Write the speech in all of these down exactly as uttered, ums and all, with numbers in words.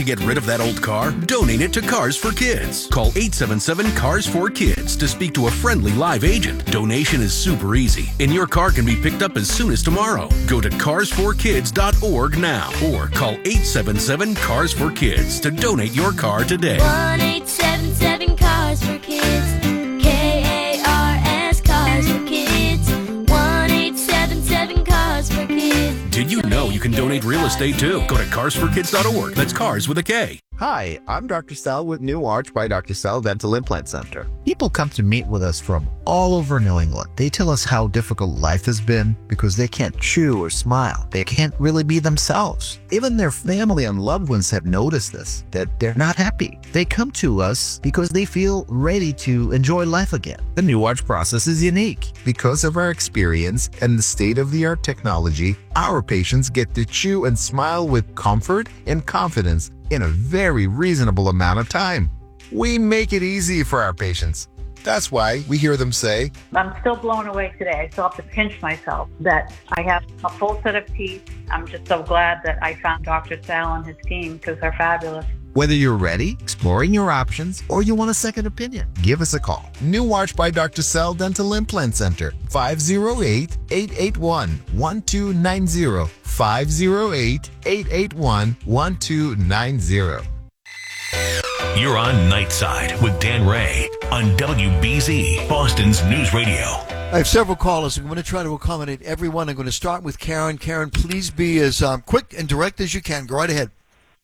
to get rid of that old car? Donate it to Cars for Kids. Call eight seven seven, C A R S four Kids to speak to a friendly live agent. Donation is super easy, and your car can be picked up as soon as tomorrow. Go to cars for kids dot org now or call eight seven seven, C A R S four Kids to donate your car today. one eight seven seven, Cars for Kids. K A R S, Cars for Kids. one eight seven seven, Cars for Kids. Did you know you can donate real estate too? Go to cars for kids dot org. That's cars with a K. Hi, I'm Doctor Sal with New Arch by Doctor Sal Dental Implant Center. People come to meet with us from all over New England. They tell us how difficult life has been because they can't chew or smile. They can't really be themselves. Even their family and loved ones have noticed this, that they're not happy. They come to us because they feel ready to enjoy life again. The New Arch process is unique. Because of our experience and the state-of-the-art technology, our patients get to chew and smile with comfort and confidence in a very reasonable amount of time. We make it easy for our patients. That's why we hear them say, I'm still blown away today. I still have to pinch myself that I have a full set of teeth. I'm just so glad that I found Doctor Sal and his team because they're fabulous. Whether you're ready, exploring your options, or you want a second opinion, give us a call. New Arch by Doctor Sal Dental Implant Center, five oh eight, eight eight one, one two nine oh, five oh eight, eight eight one, one two nine oh. You're on Nightside with Dan Ray on W B Z, Boston's News Radio. I have several callers. I'm going to try to accommodate everyone. I'm going to start with Karen. Karen, please be as um, quick and direct as you can. Go right ahead.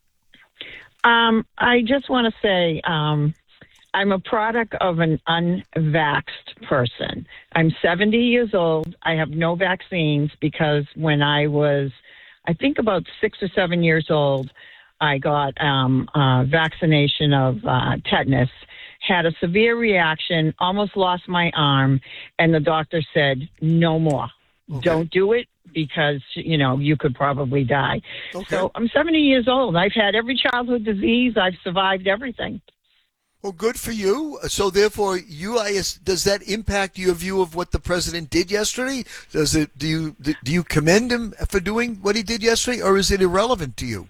Um, I just want to say um, I'm a product of an unvaxxed person. I'm seventy years old. I have no vaccines because when I was, I think about six or seven years old, I got um, uh, vaccination of uh, tetanus, had a severe reaction, almost lost my arm, and the doctor said, no more. Okay. Don't do it because, you know, you could probably die. Okay. So I'm seventy years old. I've had every childhood disease. I've survived everything. Well, good for you. So therefore, you, I guess, does that impact your view of what the president did yesterday? Does it? Do you do you commend him for doing what he did yesterday, or is it irrelevant to you?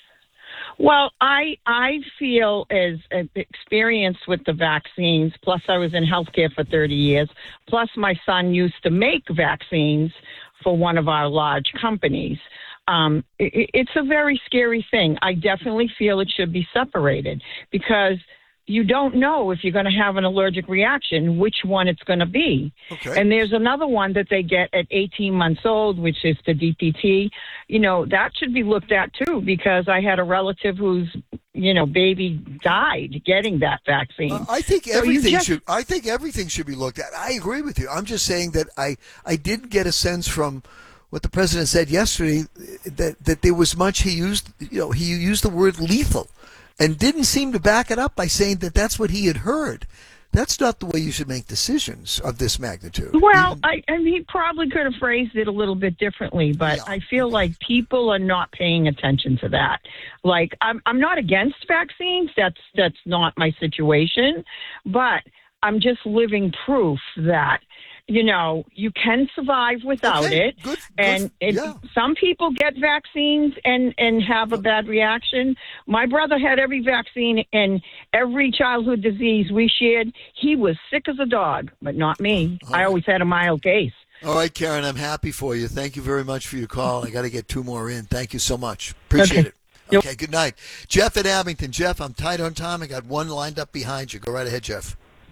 Well, I I feel as, as experienced with the vaccines, plus I was in healthcare for thirty years, plus my son used to make vaccines for one of our large companies. Um, it, it's a very scary thing. I definitely feel it should be separated because you don't know if you're going to have an allergic reaction, which one it's going to be. Okay. And there's another one that they get at eighteen months old, which is the D P T. You know, that should be looked at too, because I had a relative whose, you know, baby died getting that vaccine. Uh, I think so everything just, should. I think everything should be looked at. I agree with you. I'm just saying that I, I did get a sense from what the president said yesterday that that there was much he used. You know, he used the word lethal. And didn't seem to back it up by saying that that's what he had heard. That's not the way you should make decisions of this magnitude. Well, Even, I, I mean, he probably could have phrased it a little bit differently, but yeah. I feel like people are not paying attention to that. Like, I'm I'm not against vaccines. That's that's not my situation, but I'm just living proof that, you know, you can survive without okay, it. Good, and good, it, yeah. some people get vaccines and, and have a bad reaction. My brother had every vaccine and every childhood disease we shared. He was sick as a dog, but not me. All I right. always had a mild case. All right, Karen, I'm happy for you. Thank you very much for your call. I got to get two more in. Thank you so much. Appreciate okay. it. Okay, good night. Jeff at Abington. Jeff, I'm tight on time. I got one lined up behind you. Go right ahead, Jeff.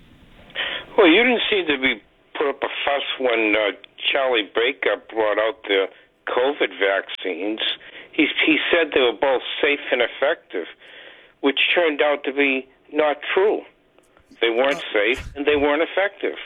Well, you didn't seem to be put up a fuss when uh, Charlie Baker brought out the COVID vaccines. He, he said they were both safe and effective, which turned out to be not true. They weren't uh, safe and they weren't effective.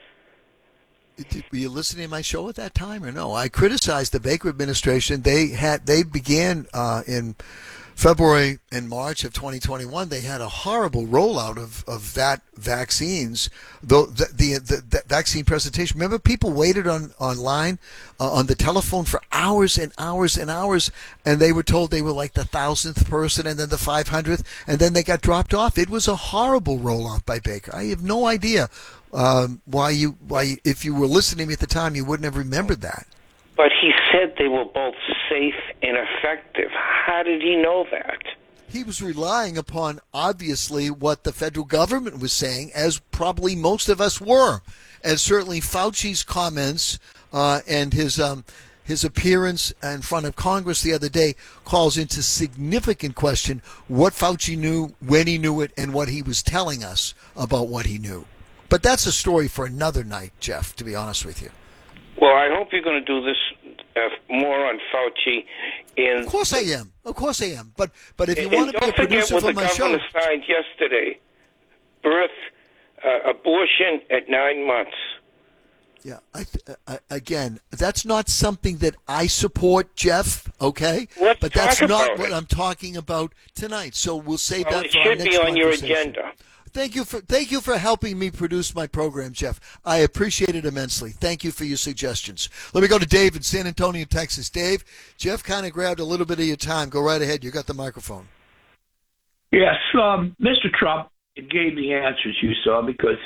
Were you listening to my show at that time or no? I criticized the Baker administration. They had they began uh, in February and March of twenty twenty-one, they had a horrible rollout of, of that vaccines, the, the, the, the vaccine presentation. Remember, people waited on online, uh, on the telephone for hours and hours and hours, and they were told they were like the thousandth person and then the five hundredth, and then they got dropped off. It was a horrible rollout by Baker. I have no idea um, why you, why you, if you were listening at the time, you wouldn't have remembered that. But he said they were both safe and effective. How did he know that? he was relying upon, obviously, what the federal government was saying, as probably most of us were. And certainly Fauci's comments uh, and his um, his appearance in front of Congress the other day calls into significant question what Fauci knew, when he knew it, and what he was telling us about what he knew. But that's a story for another night, Jeff, to be honest with you. Well, I hope you're going to do this uh, more on Fauci. In of course I am. Of course I am. But but if you and, want to be a producer for my show... don't forget what the governor signed yesterday. Birth, uh, abortion at nine months. Yeah, I th- I, again, that's not something that I support, Jeff, okay? Let's but that's talk not about what it. I'm talking about tonight. So we'll save Well, that it for our should next be on your conversation. agenda. Thank you for thank you for helping me produce my program, Jeff. I appreciate it immensely. Thank you for your suggestions. Let me go to Dave in San Antonio, Texas. Dave, Jeff kind of grabbed a little bit of your time. Go right ahead. You got the microphone. Yes, um, Mister Trump gave the answers you saw because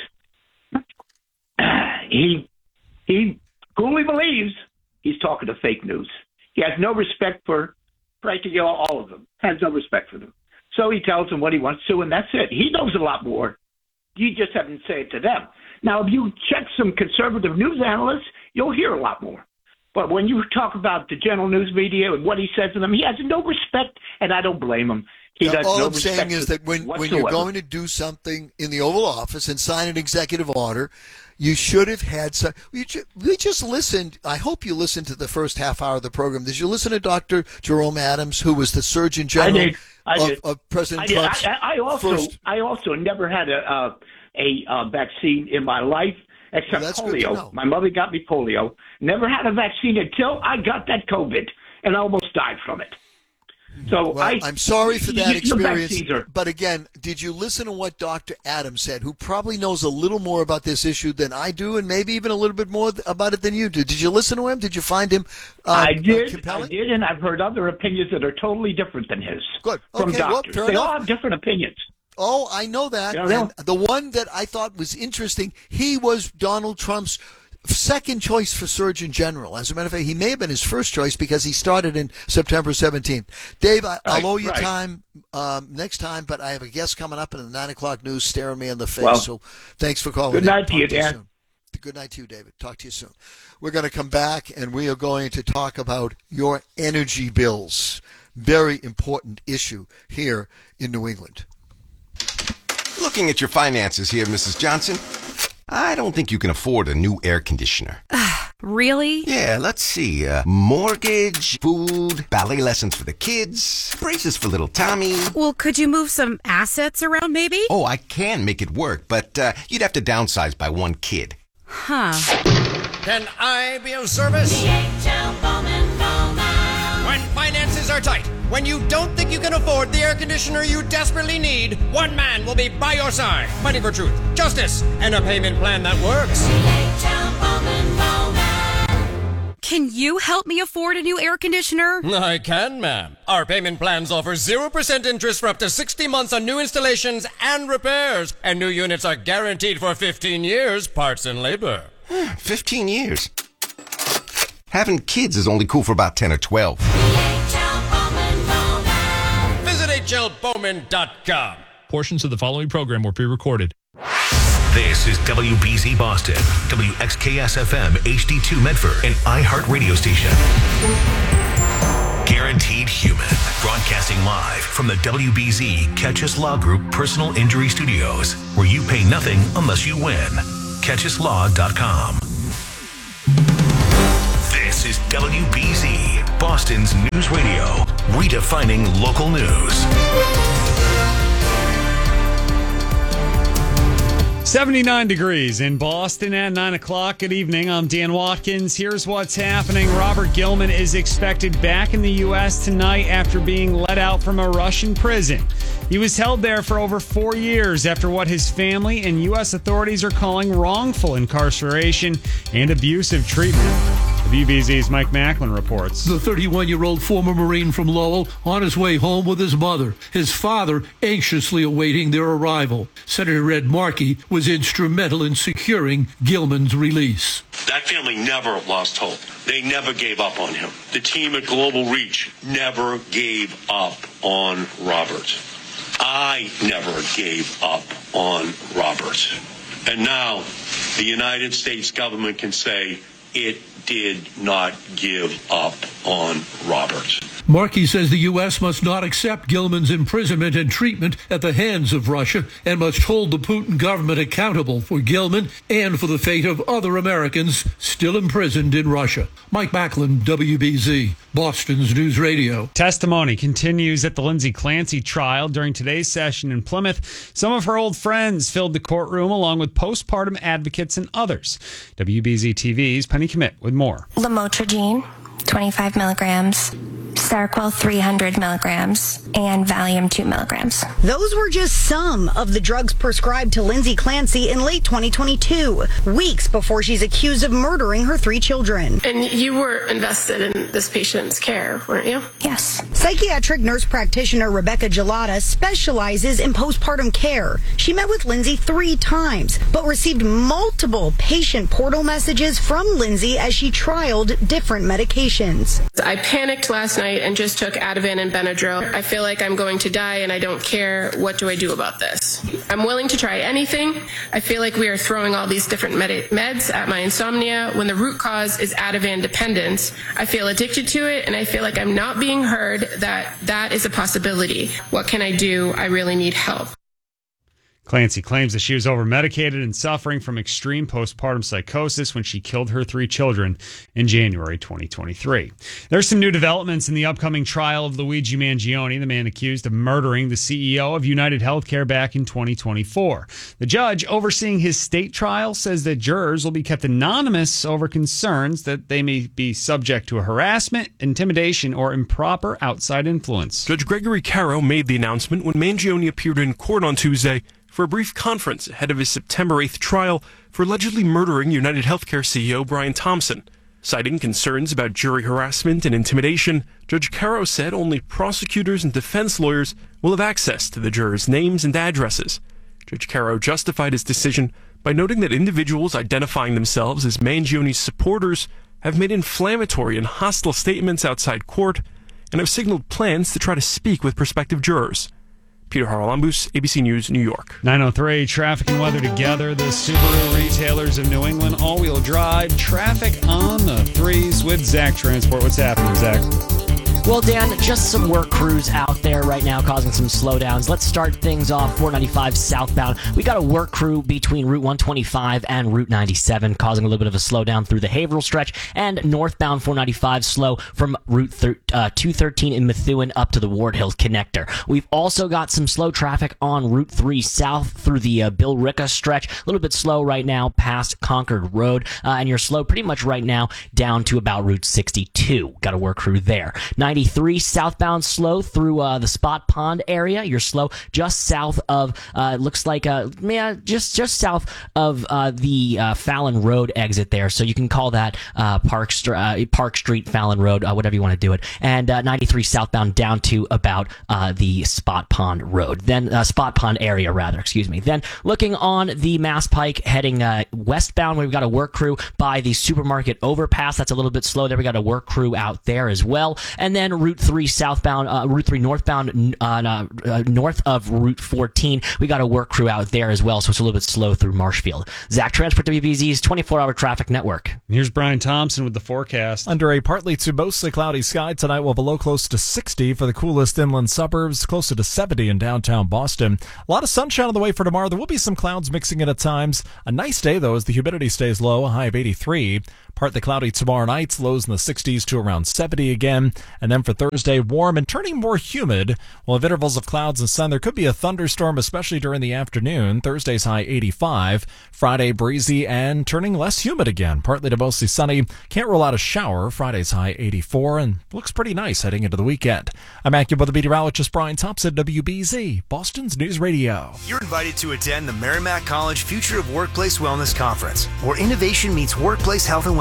he he fully believes he's talking to fake news. He has no respect for practically all of them. Has no respect for them. So he tells them what he wants to, and that's it. He knows a lot more. You just haven't said it to them. Now, if you check some conservative news analysts, you'll hear a lot more. But when you talk about the general news media and what he says to them, he has no respect, and I don't blame him. He Now, does all no I'm saying respect is that when, when whatsoever. you're going to do something in the Oval Office and sign an executive order, you should have had some. We ju- we just listened. I hope you listened to the first half hour of the program. Did you listen to Doctor Jerome Adams, who was the Surgeon General I did. I of, did. of President I did. Trump's I, I also first? I also never had a uh, a uh, vaccine in my life except Well, that's good to polio. know. My mother got me polio. Never had a vaccine until I got that COVID and I almost died from it. So Well, I, I'm sorry for that your experience. vaccines are- But again, did you listen to what Doctor Adams said, who probably knows a little more about this issue than I do, and maybe even a little bit more th- about it than you do? Did you listen to him? Did you find him uh, I did. uh, compelling? I did, and I've heard other opinions that are totally different than his. Good. From Okay, well, doctors. fair they all enough. have different opinions. Oh, I know that. You know, and the one that I thought was interesting, he was Donald Trump's second choice for Surgeon General. As a matter of fact, he may have been his first choice because he started in September seventeenth. Dave, I, I'll Right, owe you right. time um, next time, but I have a guest coming up in the nine o'clock news staring me in the face. Well, so thanks for calling. good in. night to Talk you, Dan. soon. Good night to you, David. Talk to you soon. We're going to come back, and we are going to talk about your energy bills. Very important issue here in New England. Looking at your finances here, Missus Johnson, I don't think you can afford a new air conditioner. Really? Yeah, let's see. Uh, mortgage, food, ballet lessons for the kids, braces for little Tommy. Well, could you move some assets around maybe? Oh, I can make it work, but uh, you'd have to downsize by one kid. Huh. Can I be of service? When finances are tight, when you don't think you can afford the air conditioner you desperately need, one man will be by your side, fighting for truth, justice, and a payment plan that works. Can you help me afford a new air conditioner? I can, ma'am. Our payment plans offer zero percent interest for up to sixty months on new installations and repairs, and new units are guaranteed for fifteen years, parts and labor. Fifteen years. Having kids is only cool for about ten or twelve. Visit H L Bowman dot com. Portions of the following program were pre-recorded. This is W B Z Boston, W X K S F M H D two Medford, an iHeart radio station. Guaranteed Human, broadcasting live from the W B Z Catch Us Law Group Personal Injury Studios, where you pay nothing unless you win. catch us law dot com. This is W B Z, Boston's news radio, redefining local news. seventy-nine degrees in Boston at nine o'clock. Good evening. I'm Dan Watkins. Here's what's happening. Robert Gilman is expected back in the U S tonight after being let out from a Russian prison. He was held there for over four years after what his family and U S authorities are calling wrongful incarceration and abusive treatment. The W B Z's Mike Macklin reports. The thirty-one-year-old former Marine from Lowell on his way home with his mother, his father anxiously awaiting their arrival. Senator Ed Markey was instrumental in securing Gilman's release. That family never lost hope. They never gave up on him. The team at Global Reach never gave up on Robert. I never gave up on Robert. And now the United States government can say it did not give up on Robert. Markey says the U S must not accept Gilman's imprisonment and treatment at the hands of Russia and must hold the Putin government accountable for Gilman and for the fate of other Americans still imprisoned in Russia. Mike Macklin, W B Z, Boston's News Radio. Testimony continues at the Lindsay Clancy trial. During today's session in Plymouth, some of her old friends filled the courtroom along with postpartum advocates and others. W B Z T V's Penny Commit with more. Lamotrigine, twenty-five milligrams. Seroquel three hundred milligrams, and Valium two milligrams. Those were just some of the drugs prescribed to Lindsay Clancy in late twenty twenty-two, weeks before she's accused of murdering her three children. And you were invested in this patient's care, weren't you? Yes. Psychiatric nurse practitioner Rebecca Gelada specializes in postpartum care. She met with Lindsay three times, but received multiple patient portal messages from Lindsay as she trialed different medications. I panicked last night and just took Ativan and Benadryl. I feel like I'm going to die and I don't care. What do I do about this? I'm willing to try anything. I feel like we are throwing all these different med- meds at my insomnia when the root cause is Ativan dependence. I feel addicted to it and I feel like I'm not being heard, that that is a possibility. What can I do? I really need help. Clancy claims that she was over-medicated and suffering from extreme postpartum psychosis when she killed her three children in January twenty twenty-three. There's some new developments in the upcoming trial of Luigi Mangione, the man accused of murdering the C E O of United Healthcare back in twenty twenty-four. The judge overseeing his state trial says that jurors will be kept anonymous over concerns that they may be subject to harassment, intimidation, or improper outside influence. Judge Gregory Caro made the announcement when Mangione appeared in court on Tuesday for a brief conference ahead of his September eighth trial for allegedly murdering United Healthcare C E O Brian Thompson. Citing concerns about jury harassment and intimidation, Judge Caro said only prosecutors and defense lawyers will have access to the jurors' names and addresses. Judge Caro justified his decision by noting that individuals identifying themselves as Mangione's supporters have made inflammatory and hostile statements outside court and have signaled plans to try to speak with prospective jurors. Peter Haralambous, A B C News, New York. nine oh three, traffic and weather together. The Subaru retailers of New England, all-wheel drive, traffic on the threes with Zach Transport. What's happening, Zach? Well, Dan, just some work crews out there right now causing some slowdowns. Let's start things off four ninety-five southbound. We got a work crew between Route one twenty-five and Route ninety-seven causing a little bit of a slowdown through the Haverhill stretch, and northbound four ninety-five slow from Route two thirteen in Methuen up to the Ward Hill connector. We've also got some slow traffic on Route three south through the uh, Bill Ricca stretch. A little bit slow right now past Concord Road, uh, and you're slow pretty much right now down to about Route sixty-two. Got a work crew there. ninety-three southbound slow through uh, the Spot Pond area. You're slow just south of, uh, looks like, uh, yeah, just just south of uh, the uh, Fallon Road exit there. So you can call that uh, Park, St- uh, Park Street, Fallon Road, uh, whatever you want to do it. And uh, ninety-three southbound down to about uh, the Spot Pond Road. Then uh, Spot Pond area, rather, excuse me. Then looking on the Mass Pike heading uh, westbound, we've got a work crew by the supermarket overpass. That's a little bit slow there. We got a work crew out there as well. And then Route three southbound, uh, Route three northbound, uh, uh, north of Route fourteen. We got a work crew out there as well, so it's a little bit slow through Marshfield. Zach Transport, W B Z's twenty-four hour traffic network. Here's Brian Thompson with the forecast. Under a partly to mostly cloudy sky tonight, we'll below close to sixty for the coolest inland suburbs, closer to seventy in downtown Boston. A lot of sunshine on the way for tomorrow. There will be some clouds mixing in at times. A nice day, though, as the humidity stays low, a high of eighty-three. Partly cloudy tomorrow night, lows in the sixties to around seventy again. And then for Thursday, warm and turning more humid. We'll have intervals of clouds and sun. There could be a thunderstorm, especially during the afternoon. Thursday's high eighty-five. Friday, breezy and turning less humid again. Partly to mostly sunny. Can't rule out a shower. Friday's high eighty-four and looks pretty nice heading into the weekend. I'm AccuWeather meteorologist Brian Thompson, W B Z, Boston's News Radio. You're invited to attend the Merrimack College Future of Workplace Wellness Conference, where innovation meets workplace health and wellness.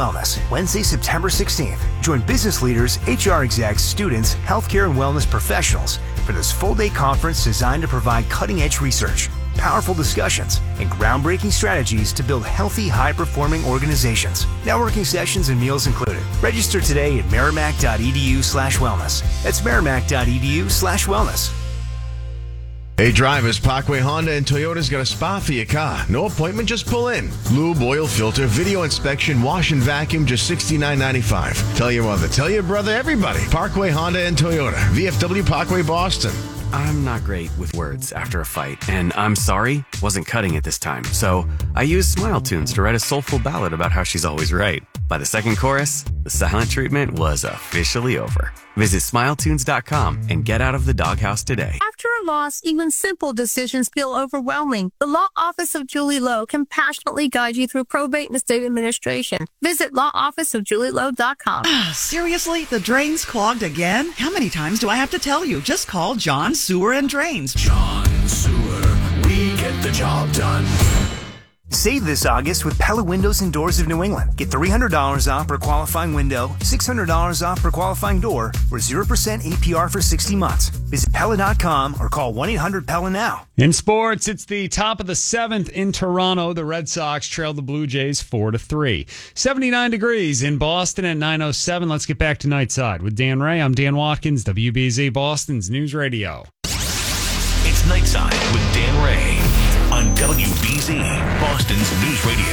Wellness, Wednesday, September sixteenth. Join business leaders, H R execs, students, healthcare and wellness professionals for this full-day conference designed to provide cutting-edge research, powerful discussions, and groundbreaking strategies to build healthy, high-performing organizations. Networking sessions and meals included. Register today at merrimack.edu slash wellness. That's merrimack.edu slash wellness. Hey drivers, Parkway Honda and Toyota's got a spot for your car. No appointment, just pull in. Lube, oil filter, video inspection, wash and vacuum, just sixty-nine ninety-five. Tell your mother, tell your brother, everybody. Parkway Honda and Toyota. V F W Parkway Boston. I'm not great with words after a fight, and I'm sorry wasn't cutting it this time. So I used Smile Tunes to write a soulful ballad about how she's always right. By the second chorus, the silent treatment was officially over. Visit smile tunes dot com and get out of the doghouse today. After a loss, even simple decisions feel overwhelming. The Law Office of Julie Lowe can passionately guide you through probate and estate administration. Visit law office of julie lowe dot com. Seriously? The drain's clogged again? How many times do I have to tell you? Just call John Sewer and Drains. John Sewer, we get the job done. Save this August with Pella Windows and Doors of New England. Get three hundred dollars off per qualifying window, six hundred dollars off per qualifying door, or zero percent A P R for sixty months. Visit Pella dot com or call one eight hundred P E L L A now. In sports, it's the top of the seventh in Toronto. The Red Sox trailed the Blue Jays four to three. seventy-nine degrees in Boston at nine oh seven. Let's get back to Nightside with Dan Ray. I'm Dan Watkins, W B Z Boston's News Radio. It's Nightside with Dan Ray on W B Z, Boston's News Radio.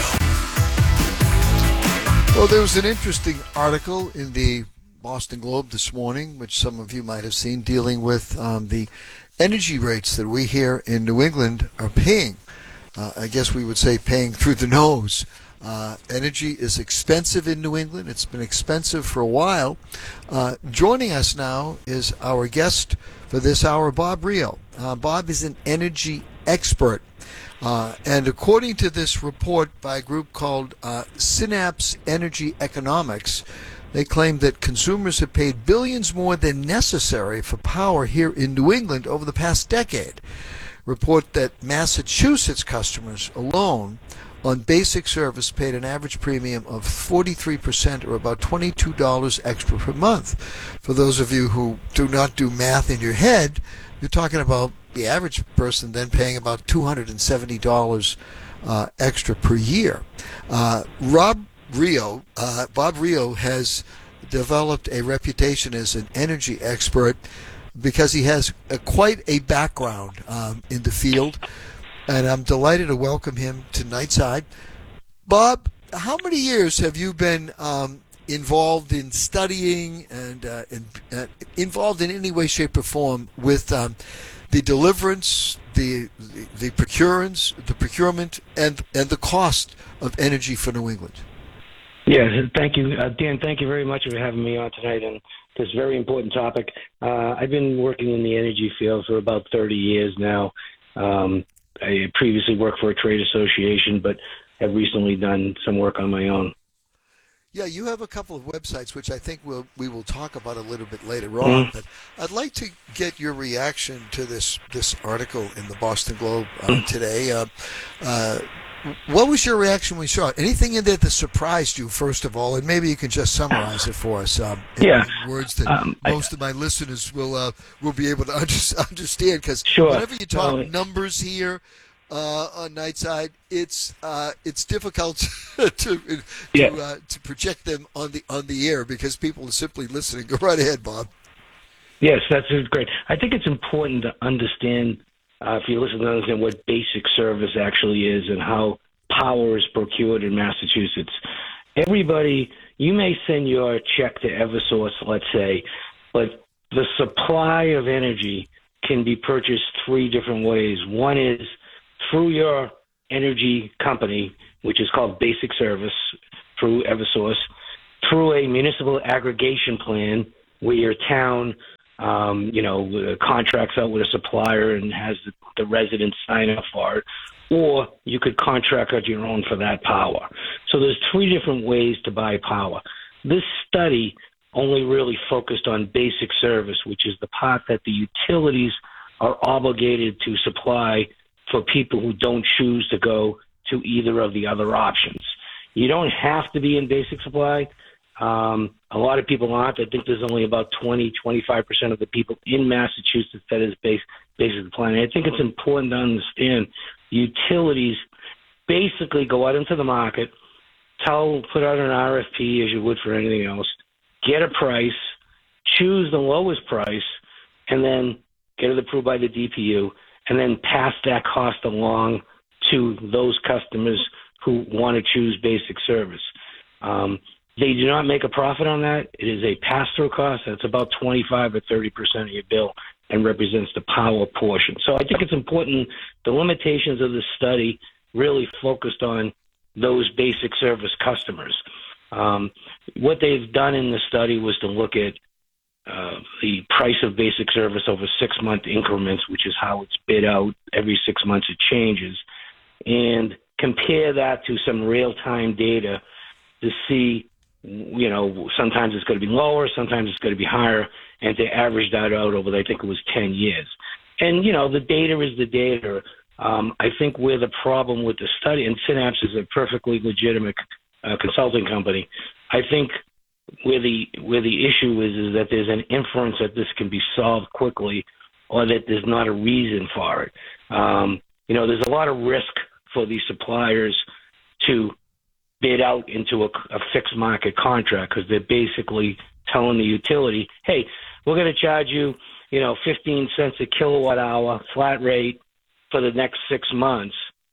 Well, there was an interesting article in the Boston Globe this morning, which some of you might have seen, dealing with um, the energy rates that we here in New England are paying. Uh, I guess we would say paying through the nose. Uh, energy is expensive in New England. It's been expensive for a while. Uh, joining us now is our guest for this hour, Bob Rio. Uh, Bob is an energy expert. Uh, and according to this report by a group called uh, Synapse Energy Economics, they claim that consumers have paid billions more than necessary for power here in New England over the past decade. Report that Massachusetts customers alone on basic service paid an average premium of forty-three percent, or about twenty-two dollars extra per month. For those of you who do not do math in your head, you're talking about the average person then paying about two hundred seventy dollars uh, extra per year. Uh, Rob Rio, uh, Bob Rio has developed a reputation as an energy expert because he has a, quite a background um, in the field, and I'm delighted to welcome him to Nightside. Bob, how many years have you been um, involved in studying and uh, in, uh, involved in any way, shape, or form with um, the deliverance, the, the the procurement, the procurement, and and the cost of energy for New England? Yes, thank you, uh, Dan. Thank you very much for having me on tonight on this very important topic. Uh, I've been working in the energy field for about thirty years now. Um, I previously worked for a trade association, but have recently done some work on my own. Yeah, you have a couple of websites, which I think we'll, we will talk about a little bit later on. Mm-hmm. But I'd like to get your reaction to this this article in the Boston Globe uh, mm-hmm. today. Uh, uh, what was your reaction when you saw it? Anything in there that surprised you, first of all? And maybe you can just summarize it for us um, in, yeah. in words that um, most I, of my listeners will uh, will be able to understand. Because sure. whenever you talk well, numbers here, Uh, on Nightside, it's uh, it's difficult to to, yeah. uh, to project them on the on the air because people are simply listening. Go right ahead, Bob. Yes, that's great. I think it's important to understand, uh, if you listen to understand what basic service actually is and how power is procured in Massachusetts. Everybody, you may send your check to Eversource, let's say, but the supply of energy can be purchased three different ways. One is through your energy company, which is called Basic Service, through Eversource, through a municipal aggregation plan where your town, um, you know, contracts out with a supplier and has the, the residents sign up for it, or you could contract out your own for that power. So there's three different ways to buy power. This study only really focused on basic service, which is the part that the utilities are obligated to supply for people who don't choose to go to either of the other options. You don't have to be in basic supply. Um, a lot of people aren't. I think there's only about twenty, twenty-five percent of the people in Massachusetts that is base, basic supply. And I think it's important to understand utilities basically go out into the market, tell, put out an R F P as you would for anything else, get a price, choose the lowest price, and then get it approved by the D P U, and then pass that cost along to those customers who want to choose basic service. Um, they do not make a profit on that. It is a pass-through cost. That's about twenty-five or thirty percent of your bill and represents the power portion. So I think it's important. The limitations of this study really focused on those basic service customers. Um, what they've done in the study was to look at uh, the price of basic service over six-month increments, which is how it's bid out. Every six months it changes. And compare that to some real-time data to see, you know, sometimes it's going to be lower, sometimes it's going to be higher, and to average that out over, I think it was ten years. And, you know, the data is the data. Um, I think where the problem with the study, and Synapse is a perfectly legitimate uh, consulting company, I think where the where the issue is is that there's an inference that this can be solved quickly, or that there's not a reason for it. Um, you know, there's a lot of risk for these suppliers to bid out into a, a fixed market contract, because they're basically telling the utility, hey, we're going to charge you, you know, fifteen cents a kilowatt hour flat rate for the next six months.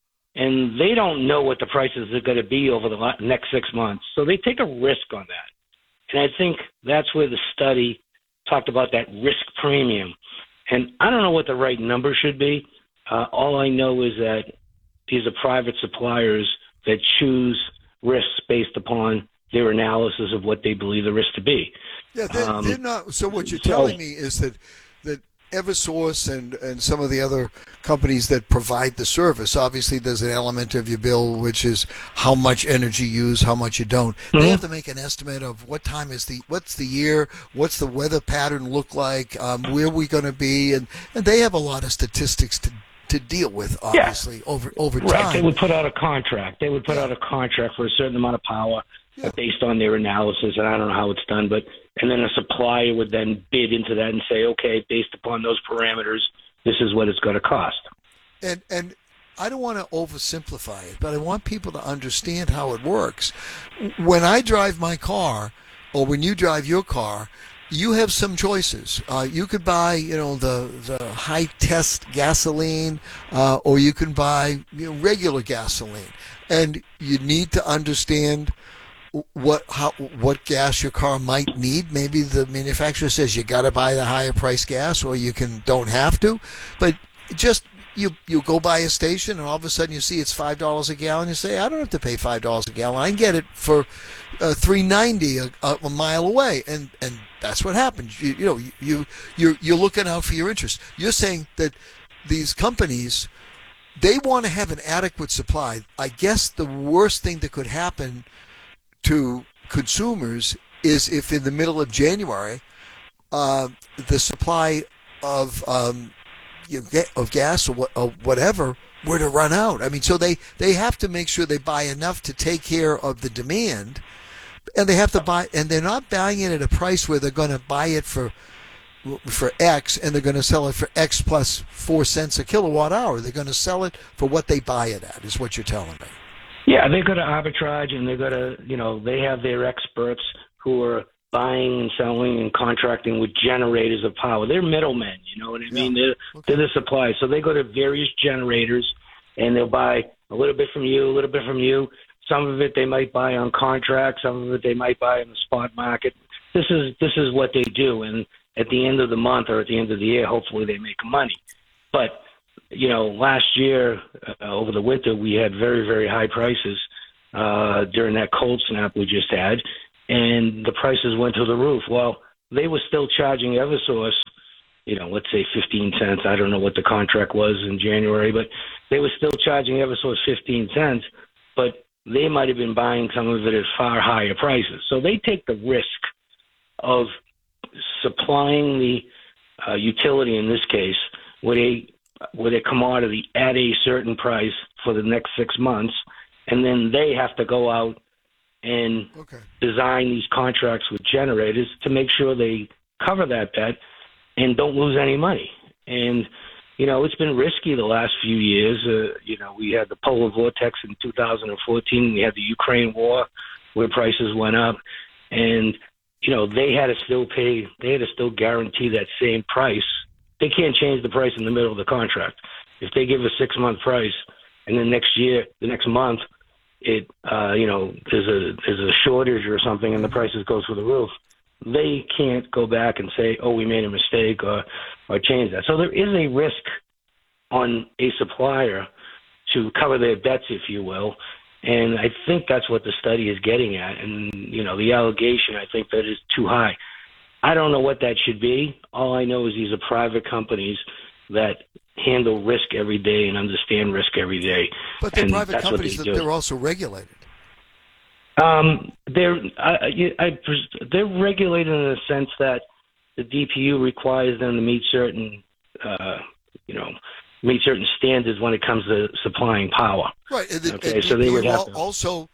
And they don't know what the prices are going to be over the next six months. So they take a risk on that. And I think that's where the study talked about that risk premium. And I don't know what the right number should be. Uh, all I know is that these are private suppliers that choose risks based upon their analysis of what they believe the risk to be. Yeah, they're, um, they're not. So what you're so, telling me is that that Eversource and, and some of the other companies that provide the service, obviously there's an element of your bill which is how much energy you use, how much you don't. Mm-hmm. They have to make an estimate of what time is the, what's the year, what's the weather pattern look like, um, where we going to be, and, and they have a lot of statistics to to deal with, obviously, yeah. over over time. Right. They would put out a contract. They would put yeah. out a contract for a certain amount of power yeah. based on their analysis, and I don't know how it's done, but and then a supplier would then bid into that and say, okay, based upon those parameters, this is what it's going to cost. And and I don't want to oversimplify it, but I want people to understand how it works. When I drive my car, or when you drive your car, you have some choices. Uh, you could buy, you know, the the high test gasoline, uh, or you can buy, you know, regular gasoline, and you need to understand what how what gas your car might need. Maybe the manufacturer says you got to buy the higher price gas, or you can don't have to, but just. You you go by a station and all of a sudden you see it's five dollars a gallon. You say, I don't have to pay five dollars a gallon. I can get it for uh, three ninety a, a mile away, and and that's what happens. You, you know you you you're looking out for your interest. You're saying that these companies, they want to have an adequate supply. I guess the worst thing that could happen to consumers is if in the middle of January, uh, the supply of um, of gas or, or whatever were to run out. I mean, so they, they have to make sure they buy enough to take care of the demand, and they have to buy, and they're not buying it at a price where they're going to buy it for for X and they're going to sell it for X plus four cents a kilowatt hour. They're going to sell it for what they buy it at, is what you're telling me. Yeah, they're going to arbitrage, and they're going to, you know, they have their experts who are buying and selling and contracting with generators of power. They're middlemen, you know what I mean? Yeah. They're, okay. they're the suppliers. So they go to various generators, and they'll buy a little bit from you, a little bit from you. Some of it they might buy on contract. Some of it they might buy in the spot market. This is this is what they do. And at the end of the month or at the end of the year, hopefully they make money. But, you know, last year, uh, over the winter, we had very, very high prices uh, during that cold snap we just had. And the prices went to the roof. Well, they were still charging Eversource, you know, let's say fifteen cents. I don't know what the contract was in January, but they were still charging Eversource fifteen cents, but they might have been buying some of it at far higher prices. So they take the risk of supplying the uh, utility, in this case, with a, with a commodity at a certain price for the next six months, and then they have to go out and okay. design these contracts with generators to make sure they cover that bet and don't lose any money. And, you know, it's been risky the last few years. Uh, you know, we had the polar vortex in two thousand fourteen. We had the Ukraine war where prices went up. And, you know, they had to still pay, they had to still guarantee that same price. They can't change the price in the middle of the contract. If they give a six-month price and then next year, the next month, it, uh, you know, there's a, there's a shortage or something and the prices go through the roof, they can't go back and say, oh, we made a mistake or, or change that. So there is a risk on a supplier to cover their bets, if you will. And I think that's what the study is getting at. And, you know, the allegation, I think that is too high. I don't know what that should be. All I know is these are private companies that handle risk every day and understand risk every day. But they're and private that's companies, what that they do. they're also regulated. Um, they're I, I, they're regulated in the sense that the D P U requires them to meet certain, uh, you know, meet certain standards when it comes to supplying power. Right. And the, okay, and so they would have to. also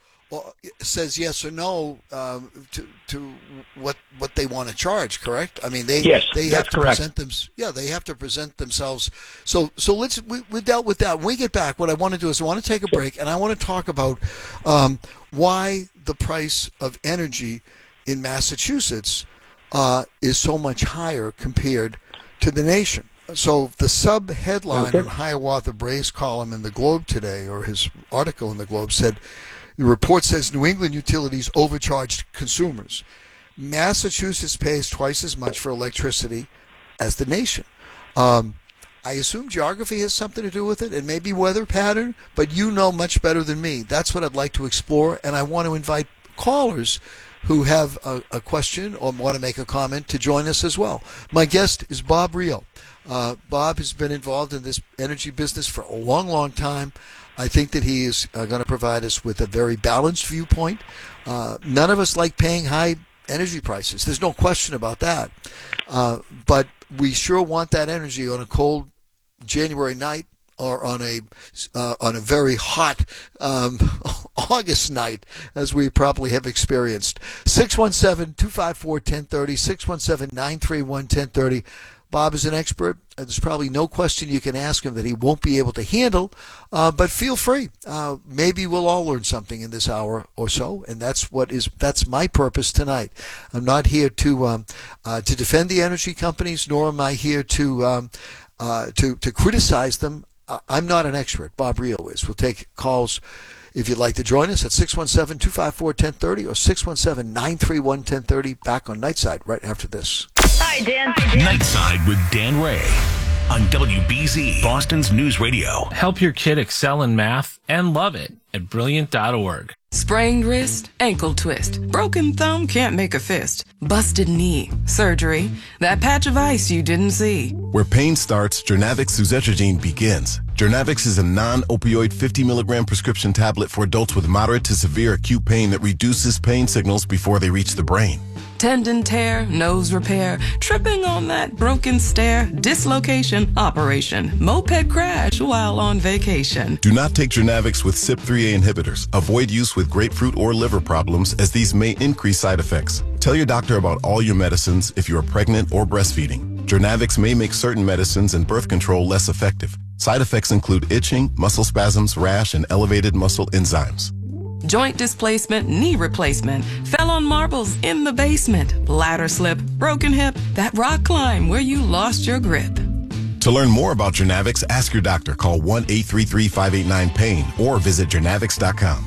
says yes or no um, to to what what they want to charge. Correct. I mean, they yes, they that's have to correct. present them. Yeah, they have to present themselves. So so let's we, we dealt with that. When we get back, what I want to do is I want to take a break and I want to talk about um, why the price of energy in Massachusetts uh, is so much higher compared to the nation. So the sub-headline okay. on Hiawatha Bray's column in the Globe today, or his article in the Globe, said, the report says New England utilities overcharged consumers. Massachusetts pays twice as much for electricity as the nation. Um, I assume geography has something to do with it, and maybe weather pattern, but you know much better than me. That's what I'd like to explore, and I want to invite callers who have a, a question or want to make a comment to join us as well. My guest is Bob Rio. Uh, Bob has been involved in this energy business for a long, long time. I think that he is uh, going to provide us with a very balanced viewpoint. Uh, none of us like paying high energy prices. There's no question about that. Uh, but we sure want that energy on a cold January night or on a uh, on a very hot um, August night, as we probably have experienced. six one seven, two five four, one zero three zero, six one seven, nine three one, one zero three zero. Bob is an expert. There's probably no question you can ask him that he won't be able to handle, uh, but feel free. Uh, maybe we'll all learn something in this hour or so, and that's what is that's my purpose tonight. I'm not here to um, uh, to defend the energy companies, nor am I here to um, uh, to to criticize them. I'm not an expert. Bob Rio is. We'll take calls if you'd like to join us at six one seven, two five four, one zero three zero or six one seven, nine three one, one zero three zero. Back on Nightside right after this. Hi, Dan. Nightside with Dan Ray on W B Z, Boston's News Radio. Help your kid excel in math and love it at brilliant dot org. Sprained wrist, ankle twist, broken thumb can't make a fist, busted knee, surgery, that patch of ice you didn't see. Where pain starts, Jernavix suzetrigine begins. Jernavix is a non-opioid fifty milligram prescription tablet for adults with moderate to severe acute pain that reduces pain signals before they reach the brain. Tendon tear, nose repair, tripping on that broken stair, dislocation, operation, moped crash while on vacation. Do not take Jernavix with C Y P three A inhibitors. Avoid use with grapefruit or liver problems, as these may increase side effects. Tell your doctor about all your medicines if you are pregnant or breastfeeding. Jernavix may make certain medicines and birth control less effective. Side effects include itching, muscle spasms, rash, and elevated muscle enzymes. Joint displacement, knee replacement, fell on marbles in the basement, ladder slip, broken hip, that rock climb where you lost your grip. To learn more about Jernavix, ask your doctor. Call one eight three three, five eight nine, pain or visit jernavix dot com.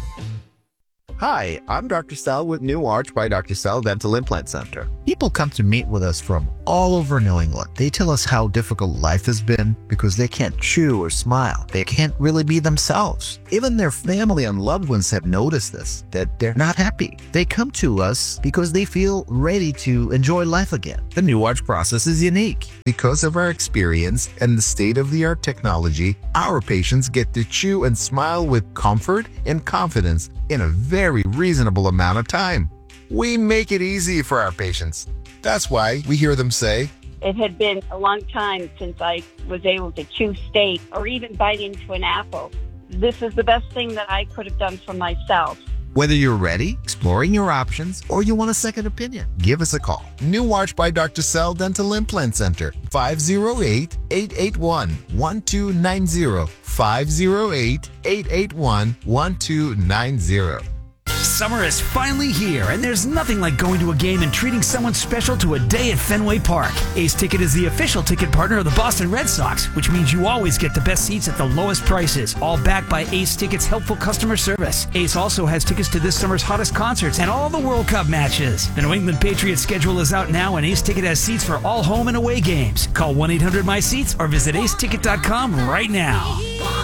Hi, I'm Doctor Sal with New Arch by Doctor Sal Dental Implant Center. People come to meet with us from all over New England. They tell us how difficult life has been because they can't chew or smile. They can't really be themselves. Even their family and loved ones have noticed this, that they're not happy. They come to us because they feel ready to enjoy life again. The New Arch process is unique. Because of our experience and the state-of-the-art technology, our patients get to chew and smile with comfort and confidence in a very reasonable amount of time. We make it easy for our patients. That's why we hear them say, it had been a long time since I was able to chew steak or even bite into an apple. This is the best thing that I could have done for myself. Whether you're ready, exploring your options, or you want a second opinion, give us a call. New Arch by Doctor Sell Dental Implant Center, five oh eight, eight eight one, one two nine zero, five oh eight, eight eight one, one two nine zero. Summer is finally here, and there's nothing like going to a game and treating someone special to a day at Fenway Park. Ace Ticket is the official ticket partner of the Boston Red Sox, which means you always get the best seats at the lowest prices, all backed by Ace Ticket's helpful customer service. Ace also has tickets to this summer's hottest concerts and all the World Cup matches. The New England Patriots schedule is out now, and Ace Ticket has seats for all home and away games. Call one eight hundred my seats or visit ace ticket dot com right now.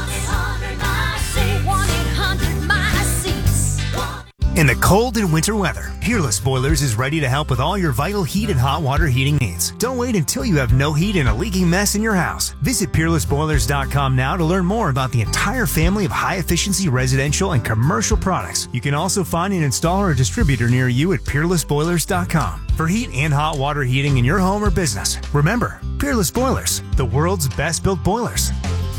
In the cold and winter weather, Peerless Boilers is ready to help with all your vital heat and hot water heating needs. Don't wait until you have no heat and a leaking mess in your house. Visit peerless boilers dot com now to learn more about the entire family of high-efficiency residential and commercial products. You can also find an installer or distributor near you at peerless boilers dot com. For heat and hot water heating in your home or business, remember, Peerless Boilers, the world's best-built boilers.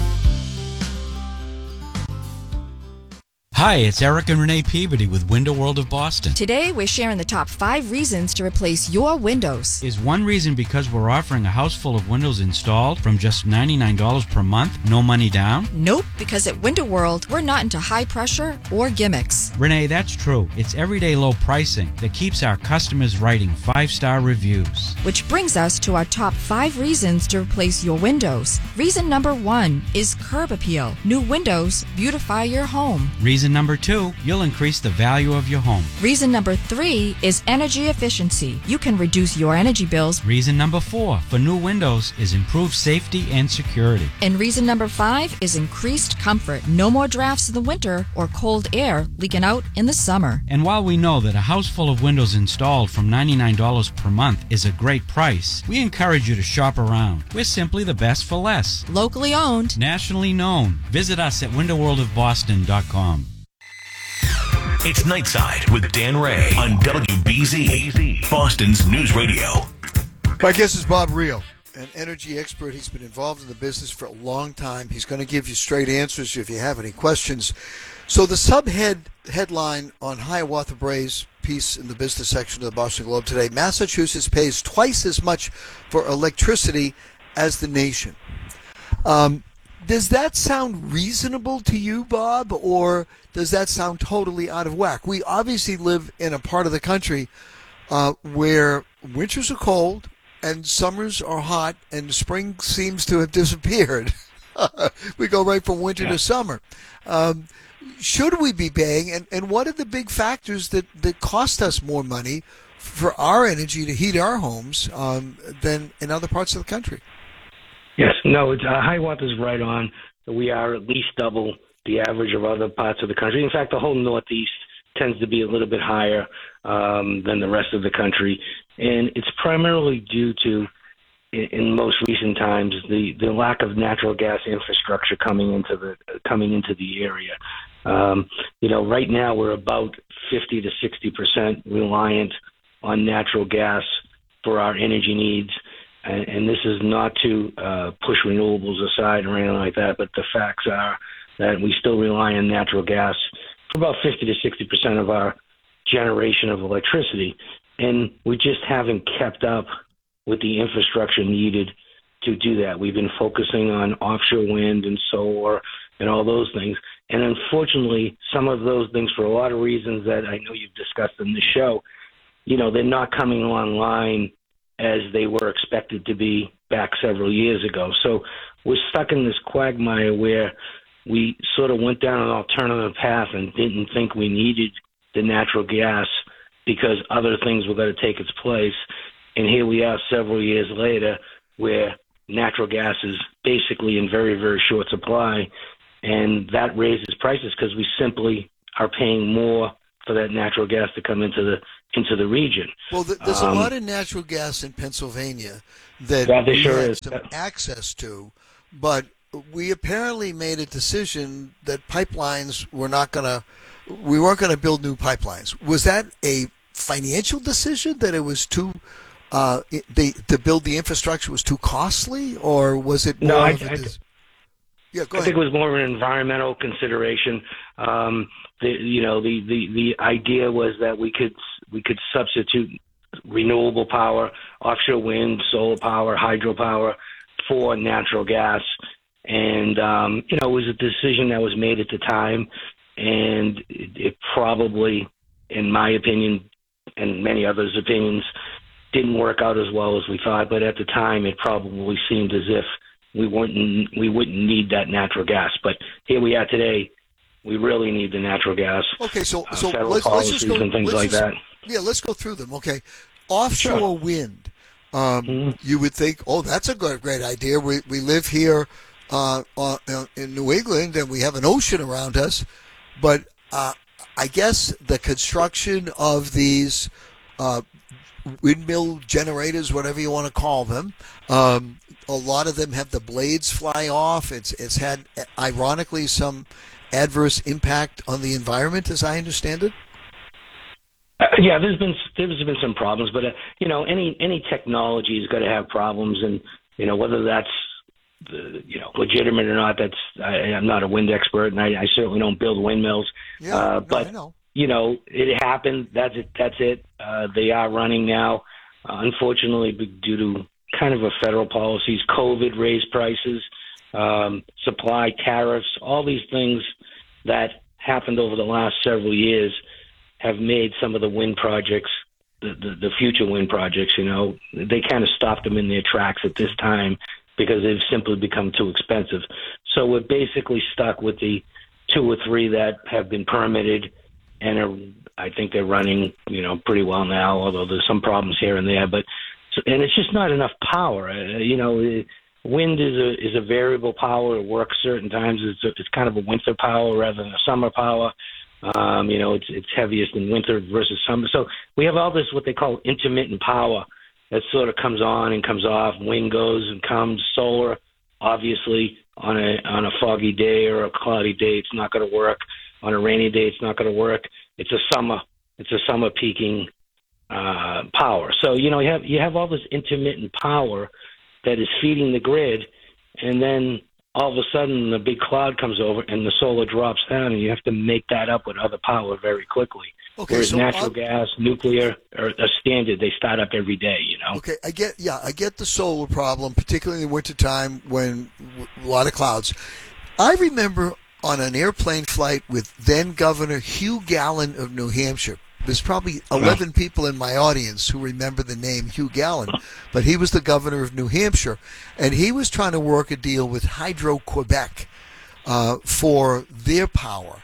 Hi, it's Eric and Renee Peabody with Window World of Boston. Today, we're sharing the top five reasons to replace your windows. Is one reason because we're offering a house full of windows installed from just ninety-nine dollars per month, no money down? Nope, because at Window World, we're not into high pressure or gimmicks. Renee, that's true. It's everyday low pricing that keeps our customers writing five-star reviews. Which brings us to our top five reasons to replace your windows. Reason number one is curb appeal. New windows beautify your home. Reason number two, you'll increase the value of your home. Reason number three is energy efficiency. You can reduce your energy bills. Reason number four for new windows is improved safety and security. And reason number five is increased comfort. No more drafts in the winter or cold air leaking out in the summer. And while we know that a house full of windows installed from ninety-nine dollars per month is a great price, we encourage you to shop around. We're simply the best for less. Locally owned. Nationally known. Visit us at window world of boston dot com. It's Nightside with Dan Ray on W B Z, Boston's News Radio. My guest is Bob Reel, an energy expert. He's been involved in the business for a long time. He's going to give you straight answers if you have any questions. So the subhead headline on Hiawatha Bray's piece in the business section of the Boston Globe today, Massachusetts pays twice as much for electricity as the nation. Um, does that sound reasonable to you, Bob, or does that sound totally out of whack? We obviously live in a part of the country uh, where winters are cold and summers are hot and spring seems to have disappeared. We go right from winter yeah. to summer. Um, should we be paying, and, and what are the big factors that, that cost us more money for our energy to heat our homes um, than in other parts of the country? Yes, no, it's, uh, Hiawatha's right on. We are at least double the average of other parts of the country. In fact, the whole Northeast tends to be a little bit higher um, than the rest of the country. And it's primarily due to, in, in most recent times, the, the lack of natural gas infrastructure coming into the coming into the area. Um, you know, right now we're about fifty to sixty percent reliant on natural gas for our energy needs. And, and this is not to uh, push renewables aside or anything like that, but the facts are that we still rely on natural gas for about fifty to sixty percent of our generation of electricity. And we just haven't kept up with the infrastructure needed to do that. We've been focusing on offshore wind and solar and all those things. And unfortunately, some of those things, for a lot of reasons that I know you've discussed in the show, you know, they're not coming online as they were expected to be back several years ago. So we're stuck in this quagmire where we sort of went down an alternative path and didn't think we needed the natural gas because other things were going to take its place. And here we are several years later where natural gas is basically in very, very short supply, and that raises prices because we simply are paying more for that natural gas to come into the into the region. Well, th- there's um, a lot of natural gas in Pennsylvania that yeah, we sure had is. some access to, but we apparently made a decision that pipelines were not going to, we weren't going to build new pipelines. Was that a financial decision that it was too, uh, it, the, to build the infrastructure was too costly, or was it more no, I, of a I, dis- Yeah, go I ahead. think it was more of an environmental consideration. Um, the, you know, the, the, the idea was that we could we could substitute renewable power, offshore wind, solar power, hydropower for natural gas. And, um, you know, it was a decision that was made at the time, and it, it probably, in my opinion, and many others' opinions, didn't work out as well as we thought. But at the time, it probably seemed as if we wouldn't we wouldn't need that natural gas. But here we are today. We really need the natural gas. Okay, so uh, so federal let's, let's just policies go and things let's like just- that. Yeah, let's go through them. Okay, offshore Sure. wind. Um, Mm-hmm. You would think, oh, that's a good, great idea. We we live here uh, uh, in New England, and we have an ocean around us. But uh, I guess the construction of these uh, windmill generators, whatever you want to call them, um, a lot of them have the blades fly off. It's it's had, ironically, some adverse impact on the environment, as I understand it. Uh, yeah, there's been there's been some problems, but uh, you know, any any technology is going to have problems, and you know whether that's the, you know legitimate or not. That's I, I'm not a wind expert, and I, I certainly don't build windmills. Yeah, uh, no, but I know. you know, it happened. That's it. That's it. Uh, they are running now. Uh, unfortunately, due to kind of a federal policies, COVID raised prices, um, supply tariffs, all these things that happened over the last several years have made some of the wind projects, the, the, the future wind projects, you know, they kind of stopped them in their tracks at this time because they've simply become too expensive. So we're basically stuck with the two or three that have been permitted and are, I think they're running, you know, pretty well now, although there's some problems here and there. But and it's just not enough power. Uh, you know, it, wind is a is a variable power. It works certain times. It's a, it's kind of a winter power rather than a summer power. Um, you know, it's it's heaviest in winter versus summer. So we have all this what they call intermittent power that sort of comes on and comes off. Wind goes and comes. Solar, obviously, on a on a foggy day or a cloudy day, it's not going to work. On a rainy day, it's not going to work. It's a summer. It's a summer peaking uh, power. So you know you have you have all this intermittent power that is feeding the grid, and then all of a sudden a big cloud comes over and the solar drops down, and you have to make that up with other power very quickly. Okay, Whereas so natural I'm- gas, nuclear are a standard. They start up every day, you know. Okay, I get yeah, I get the solar problem, particularly in the wintertime when w- a lot of clouds. I remember on an airplane flight with then Governor Hugh Gallen of New Hampshire. There's probably eleven people in my audience who remember the name Hugh Gallen, but he was the governor of New Hampshire, and he was trying to work a deal with Hydro-Quebec uh, for their power.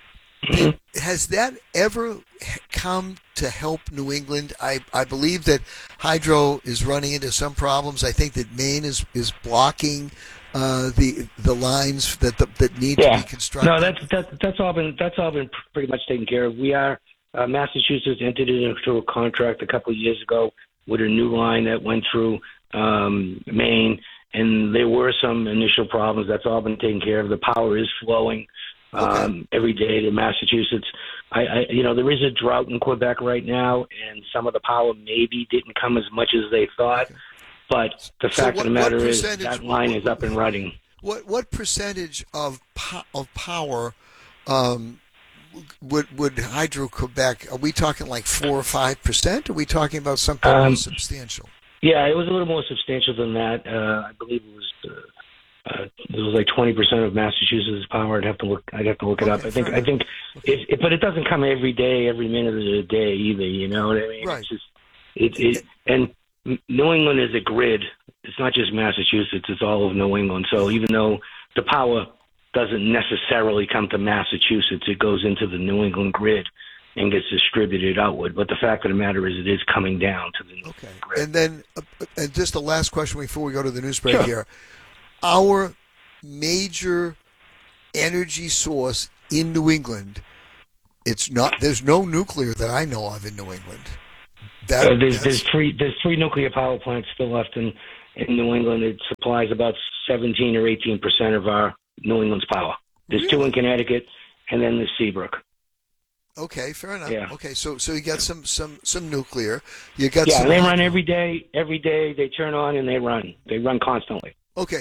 Has that ever come to help New England? I, I believe that Hydro is running into some problems. I think that Maine is, is blocking uh, the the lines that the, that need Yeah. to be constructed. No, that's that, that's all been that's all been pretty much taken care of. We are uh, Massachusetts entered into a contract a couple of years ago with a new line that went through um, Maine, and there were some initial problems. That's all been taken care of. The power is flowing um, every day to Massachusetts. I, I, you know, there is a drought in Quebec right now, and some of the power maybe didn't come as much as they thought. But the So fact what- of the matter what is percentage- that line is up and running. What what percentage of po- of power um, would would Hydro Quebec? Are we talking like four or five percent? Are we talking about something more Um, substantial? Yeah, it was a little more substantial than that. Uh, I believe it was uh, uh, it was like twenty percent of Massachusetts' power. I'd have to look. I'd have to look it up. I think. I think. It, it, but it doesn't come every day, every minute of the day either. You know what I mean? Right. It's just it. it and New England is a grid. It's not just Massachusetts. It's all of New England. So even though the power doesn't necessarily come to Massachusetts, it goes into the New England grid and gets distributed outward. But the fact of the matter is, it is coming down to the New England grid. And then, uh, and just the last question before we go to the news break Sure. here. Our major energy source in New England, it's not, there's no nuclear that I know of in New England. That, Uh, there's, that's- there's three there's three nuclear power plants still left in, in New England. It supplies about seventeen or eighteen percent of our New England's power. There's two in Connecticut, and then there's Seabrook. Okay, fair enough. Yeah. Okay, so so you got some some some nuclear. You got Yeah, some and they run every day. Every day they turn on and they run. They run constantly. Okay.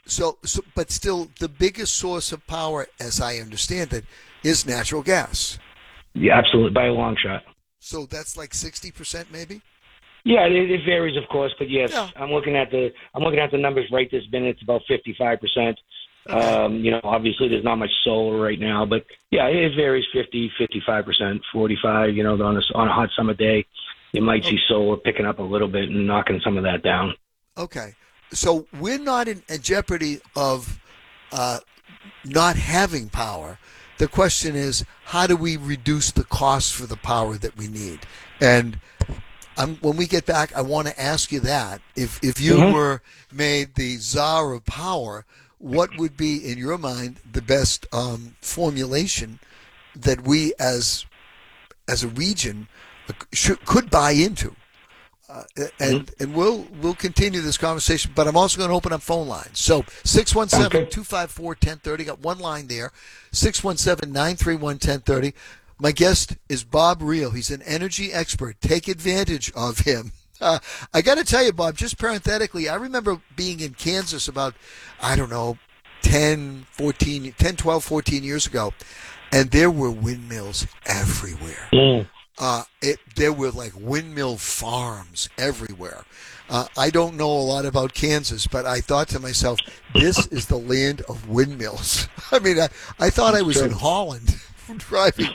So, so, but still, the biggest source of power, as I understand it, is natural gas. Yeah, absolutely, by a long shot. So that's like sixty percent, maybe. Yeah, it, it varies, of course, but yes, Yeah. I'm looking at the I'm looking at the numbers right this minute. It's about fifty-five percent. Um, you know, obviously there's not much solar right now, but yeah, it varies fifty, fifty-five percent, forty-five. You know, on a on a hot summer day, you might see solar picking up a little bit and knocking some of that down. Okay, so we're not in, in jeopardy of uh, not having power. The question is, how do we reduce the cost for the power that we need? And I'm, when we get back, I want to ask you that. If if you Mhm. were made the czar of power, what would be, in your mind, the best um, formulation that we as as a region should, could buy into? Uh, and and we'll we'll continue this conversation, but I'm also going to open up phone lines. So six one seven, two five four, one zero three zero, got one line there, six one seven, nine three one, one zero three zero. My guest is Bob Reel. He's an energy expert. Take advantage of him. Uh, I got to tell you, Bob, just parenthetically, I remember being in Kansas about, I don't know, ten, fourteen, ten, twelve, fourteen years ago, and there were windmills everywhere. Mm. Uh, it, there were like windmill farms everywhere. Uh, I don't know a lot about Kansas, but I thought to myself, this is the land of windmills. I mean, I, I thought I was in Holland driving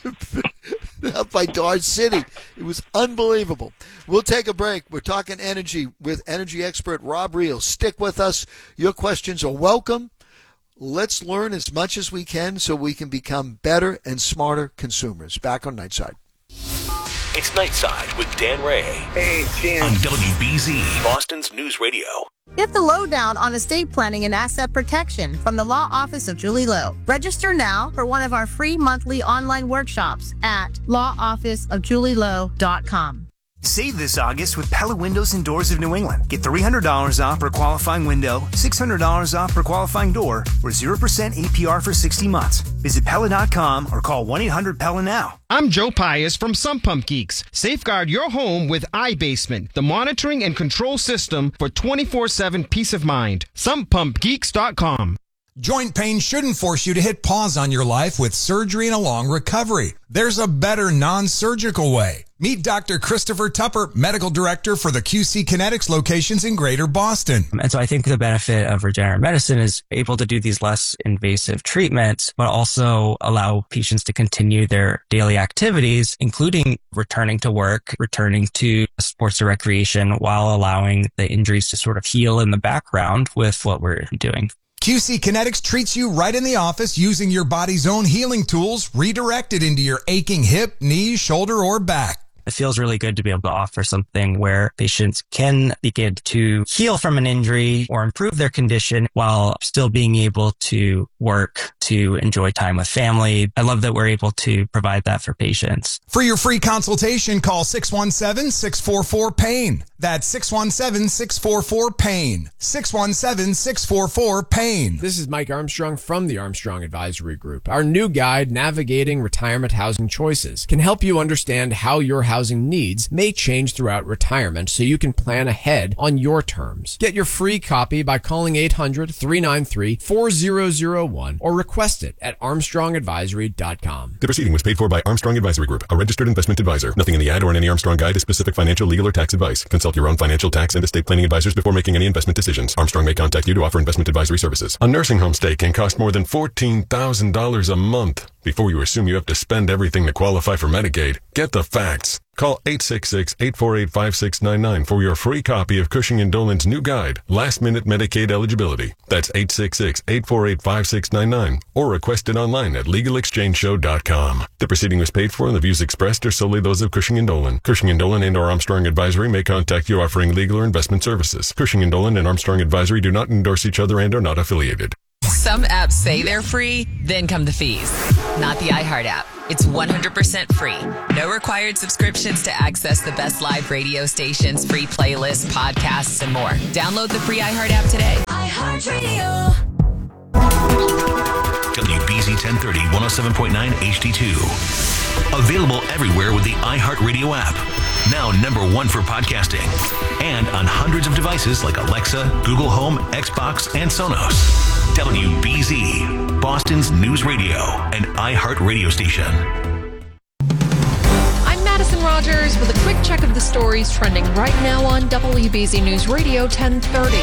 up by Dodge City. It was unbelievable. We'll take a break. We're talking energy with energy expert Rob Reel. Stick with us. Your questions are welcome. Let's learn as much as we can so we can become better and smarter consumers. Back on Nightside. It's Nightside with Dan Ray. Hey, Dan. On W B Z, Boston's News Radio. Get the lowdown on estate planning and asset protection from the Law Office of Julie Lowe. Register now for one of our free monthly online workshops at law office of julie lowe dot com. Save this August with Pella Windows and Doors of New England. Get three hundred dollars off per qualifying window, six hundred dollars off per qualifying door, or zero percent A P R for sixty months. Visit Pella dot com or call one eight hundred Pella now. I'm Joe Pius from Sump Pump Geeks. Safeguard your home with iBasement, the monitoring and control system for twenty-four seven peace of mind. sump pump geeks dot com. Joint pain shouldn't force you to hit pause on your life with surgery and a long recovery. There's a better non-surgical way. Meet Doctor Christopher Tupper, Medical Director for the Q C Kinetics locations in Greater Boston. And so I think the benefit of regenerative medicine is able to do these less invasive treatments, but also allow patients to continue their daily activities, including returning to work, returning to sports or recreation, while allowing the injuries to sort of heal in the background with what we're doing. Q C Kinetics treats you right in the office using your body's own healing tools redirected into your aching hip, knee, shoulder, or back. It feels really good to be able to offer something where patients can begin to heal from an injury or improve their condition while still being able to work, to enjoy time with family. I love that we're able to provide that for patients. For your free consultation, call six one seven, six four four, PAIN. That's six one seven, six four four, PAIN. six one seven, six four four, PAIN. This is Mike Armstrong from the Armstrong Advisory Group. Our new guide, Navigating Retirement Housing Choices, can help you understand how your housing needs may change throughout retirement so you can plan ahead on your terms. Get your free copy by calling eight hundred, three nine three, four zero zero one or request it at armstrong advisory dot com. The proceeding was paid for by Armstrong Advisory Group, a registered investment advisor. Nothing in the ad or in any Armstrong guide is specific financial, legal, or tax advice. Consult your own financial, tax, and estate planning advisors before making any investment decisions. Armstrong may contact you to offer investment advisory services. A nursing home stay can cost more than fourteen thousand dollars a month. Before you assume you have to spend everything to qualify for Medicaid, get the facts. Call eight six six, eight four eight, five six nine nine for your free copy of Cushing and Dolan's new guide, Last Minute Medicaid Eligibility. That's eight six six, eight four eight, five six nine nine or request it online at legal exchange show dot com. The proceeding was paid for and the views expressed are solely those of Cushing and Dolan. Cushing and Dolan and or Armstrong Advisory may contact you offering legal or investment services. Cushing and Dolan and Armstrong Advisory do not endorse each other and are not affiliated. Some apps say they're free, then come the fees. Not the iHeart app. It's one hundred percent free. No required subscriptions to access the best live radio stations, free playlists, podcasts, and more. Download the free iHeart app today. iHeartRadio. W B Z ten thirty, one oh seven point nine H D two. Available everywhere with the iHeartRadio app. Now number one for podcasting. And on hundreds of devices like Alexa, Google Home, Xbox, and Sonos. W B Z, Boston's news radio and iHeartRadio station. I'm Madison Rogers with a quick check of the stories trending right now on W B Z News Radio ten thirty.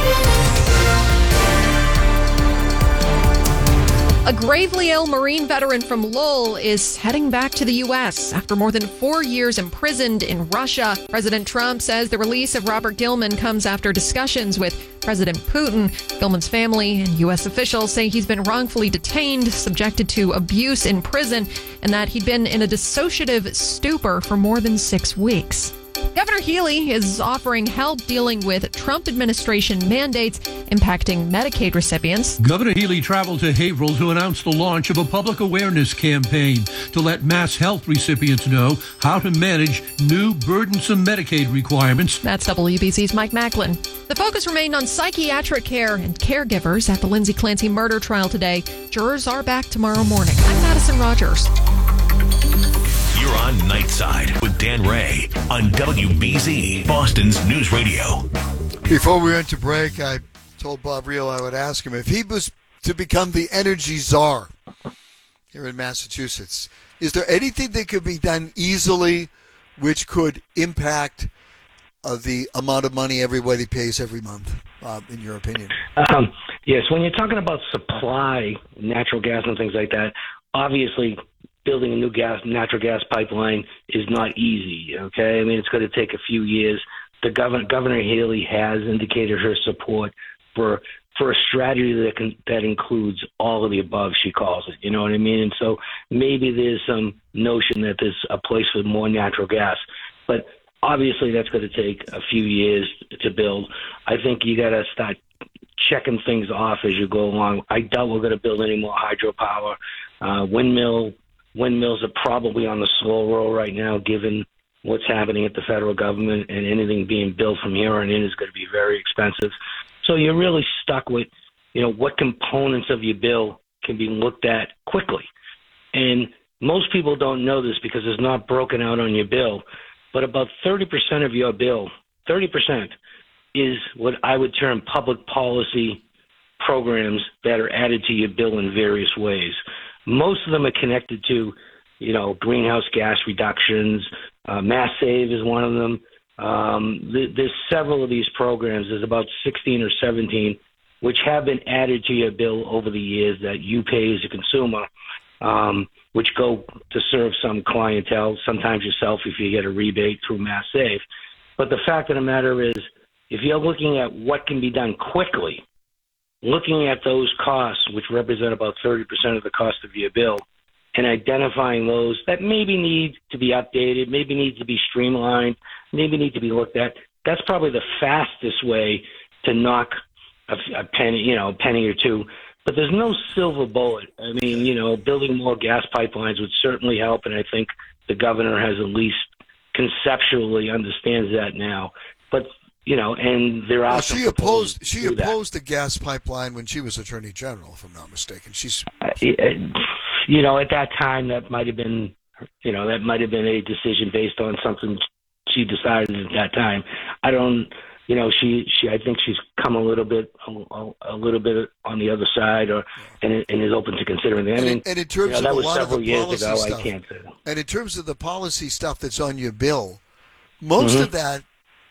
A gravely ill Marine veteran from Lowell is heading back to the U S after more than four years imprisoned in Russia. President Trump says the release of Robert Gilman comes after discussions with President Putin. Gilman's family and U S officials say he's been wrongfully detained, subjected to abuse in prison, and that he'd been in a dissociative stupor for more than six weeks. Governor Healy is offering help dealing with Trump administration mandates impacting Medicaid recipients. Governor Healy traveled to Haverhill to announce the launch of a public awareness campaign to let mass health recipients know how to manage new burdensome Medicaid requirements. That's W B Z's Mike Macklin. The focus remained on psychiatric care and caregivers at the Lindsay Clancy murder trial today. Jurors are back tomorrow morning. I'm Madison Rogers. You're on Nightside with Dan Ray on W B Z, Boston's news radio. Before we went to break, I told Bob Reel I would ask him if he was to become the energy czar here in Massachusetts. Is there anything that could be done easily which could impact uh, the amount of money everybody pays every month, uh, in your opinion? Um, yes, when you're talking about supply, natural gas and things like that, obviously building a new gas, natural gas pipeline is not easy, okay? I mean, it's going to take a few years. The governor, Governor Healy has indicated her support for for a strategy that can, that includes all of the above, she calls it, you know what I mean? And so maybe there's some notion that there's a place for more natural gas. But obviously that's going to take a few years to build. I think you got to start checking things off as you go along. I doubt we're going to build any more hydropower. Uh, windmill Windmills are probably on the slow roll right now, given what's happening at the federal government, and anything being built from here on in is going to be very expensive. So you're really stuck with, you know, what components of your bill can be looked at quickly. And most people don't know this because it's not broken out on your bill, but about thirty percent of your bill, thirty percent, is what I would term public policy programs that are added to your bill in various ways. Most of them are connected to, you know, greenhouse gas reductions. Uh, Mass Save is one of them. Um, th- there's several of these programs. There's about sixteen or seventeen, which have been added to your bill over the years that you pay as a consumer, um, which go to serve some clientele, sometimes yourself if you get a rebate through Mass Save. But the fact of the matter is, if you're looking at what can be done quickly, looking at those costs, which represent about thirty percent of the cost of your bill, and identifying those that maybe need to be updated, maybe need to be streamlined, maybe need to be looked at, that's probably the fastest way to knock a, a penny, you know, a penny or two. But there's no silver bullet. I mean, you know, building more gas pipelines would certainly help, and I think the governor has at least conceptually understands that now. But you know, and there are. Well, she opposed. She opposed the gas pipeline when she was Attorney General, if I'm not mistaken. She's. Uh, you know, at that time, that might have been, you know, that might have been a decision based on something she decided at that time. I don't, you know, she, she. I think she's come a little bit, a, a little bit on the other side, or and, and is open to considering that. And, I mean, and in terms you know, of that a was lot several of the years policy ago. stuff, I can't say. And in terms of the policy stuff that's on your bill, most Mm-hmm. of that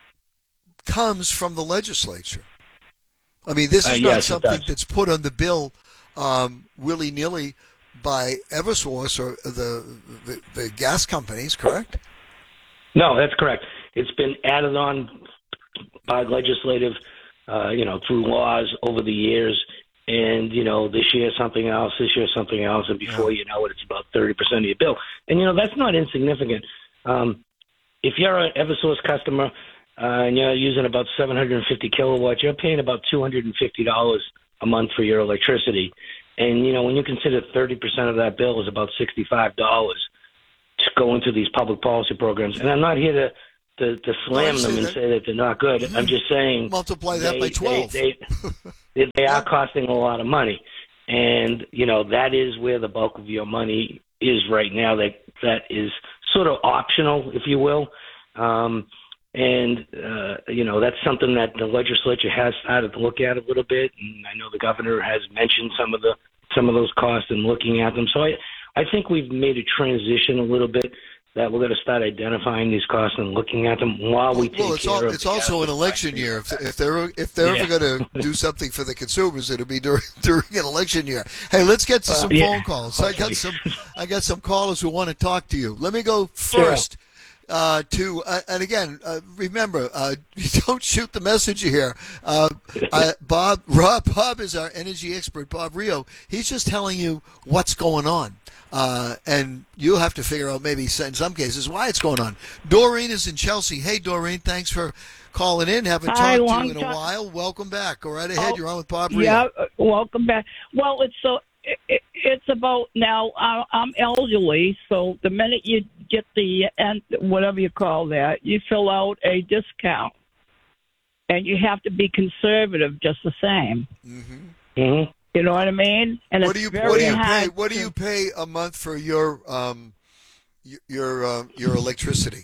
comes from the legislature. I mean, this is Uh, not yes, it something does. that's put on the bill um, willy-nilly by Eversource or the, the the gas companies, correct? No, that's correct. It's been added on by legislative, uh, you know, through laws over the years. And, you know, this year something else, this year something else. And before you know it, it's about thirty percent of your bill. And, you know, that's not insignificant. Um, if you're an Eversource customer uh, and you're using about seven hundred fifty kilowatts, you're paying about two hundred fifty dollars a month for your electricity. And, you know, when you consider thirty percent of that bill is about sixty-five dollars to go into these public policy programs. And I'm not here to, to, to slam No, them and that. say that they're not good. I'm just saying Multiply that they, by twelve. They, they, they, they are costing a lot of money. And, you know, that is where the bulk of your money is right now. That that is sort of optional, if you will. Um, and, uh, you know, that's something that the legislature has started to look at a little bit. And I know the governor has mentioned some of the some of those costs and looking at them. So I, I think we've made a transition a little bit that we're going to start identifying these costs and looking at them while we take Well, it's, care all, of it's the also an election year. If, if they're if they're Yeah. ever going to do something for the consumers, it'll be during during an election year. Hey, let's get to Uh, some yeah. phone calls. I got Okay. some I got some callers who want to talk to you. Let me go first. Uh, to uh, and again, uh, remember, uh, don't shoot the messenger here. Uh, uh, Bob, Rob, Bob is our energy expert. Bob Rio. He's just telling you what's going on, uh, and you'll have to figure out maybe in some cases why it's going on. Doreen is in Chelsea. Hey, Doreen, thanks for calling in. Haven't Hi, talked to long you in a time. while. Welcome back. Go right ahead. Oh, You're on with Bob Rio. Yeah, uh, welcome back. Well, it's so it, it, it's about now. Uh, I'm elderly, so the minute you get the and whatever you call that, you fill out a discount, and you have to be conservative just the same. Mm-hmm. Mm-hmm. You know what I mean? And What it's do you very what do you hard pay? What do to- you pay a month for your um y- your uh, your electricity?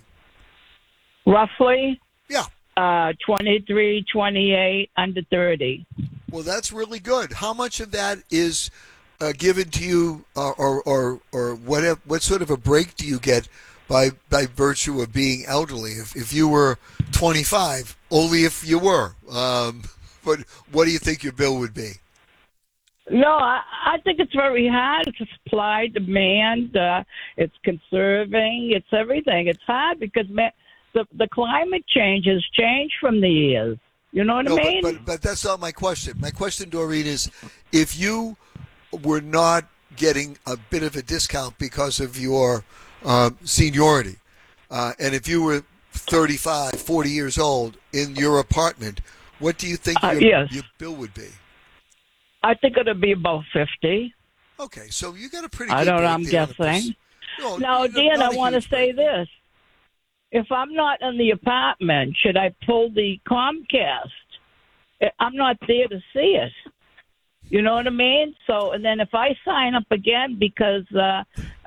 Roughly? Yeah. Uh, twenty-three, twenty-eight, under thirty. Well, that's really good. How much of that is uh, given to you, uh, or or or what? What sort of a break do you get by by virtue of being elderly? If if you were twenty-five, only if you were. Um, but what do you think your bill would be? No, I, I think it's very hard. It's supply, demand. Uh, it's conserving. It's everything. It's hard because man, the the climate change has changed from the years. You know what No, I mean? but, but but that's not my question. My question, Doreen, is if you were not getting a bit of a discount because of your um, seniority, uh, and if you were thirty-five, forty years old in your apartment, what do you think Uh, your, yes. your bill would be? I think it'll be about fifty. Okay, so you got a pretty I good don't know. break I'm there on a guessing. No, now, not- Dan, not I a want to huge say this. If I'm not in the apartment, should I pull the Comcast? I- I'm not there to see it. You know what I mean? So, and then if I sign up again because uh, uh,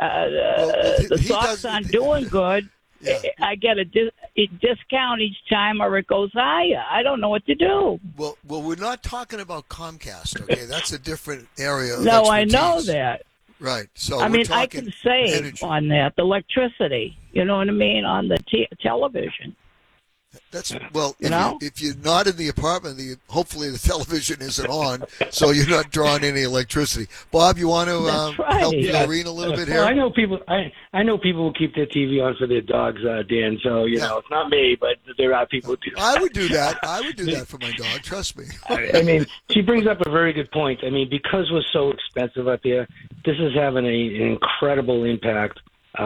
the he Sox does- aren't doing good, I- I get a, dis- a discount each time or it goes higher. I don't know what to do. Well, well, we're not talking about Comcast, okay? That's a different area of No, I know expertise. that. Right. So I we're mean, I talking can save energy. on that, the electricity. You know what I mean? On the t- television. That's well. You If, know? you, if you're not in the apartment, the, hopefully the television isn't on, so you're not drawing any electricity. Bob, you want to uh, help Yeah. Doreen a little bit Well, I here? know people. I I know people who keep their T V on for their dogs, uh, Dan. So you know, it's not me, but there are people who do. I would do that. I would do that for my dog. Trust me. I I mean, she brings up a very good point. I mean, because we're so expensive up here, this is having a, an incredible impact